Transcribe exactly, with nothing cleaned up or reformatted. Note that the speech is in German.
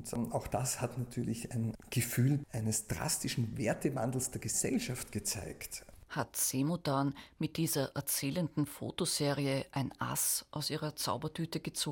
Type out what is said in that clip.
Und ähm, auch das hat natürlich ein Gefühl eines drastischen Wertewandels der Gesellschaft gezeigt. Hat Semudan mit dieser erzählenden Fotoserie ein Ass aus ihrer Zaubertüte gezogen?